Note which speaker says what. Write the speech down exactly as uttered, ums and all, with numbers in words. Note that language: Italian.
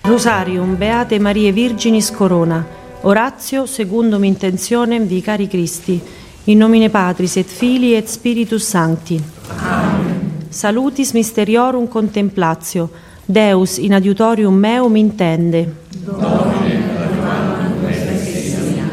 Speaker 1: Rosarium Beate Marie Virginis Corona. Oratio secundum intentionem vicari Christi. In nomine Patris et Filii et Spiritus Sancti. Amen. Salutis mysteriorum contemplatio. Deus in adiutorium meum intende.
Speaker 2: Domine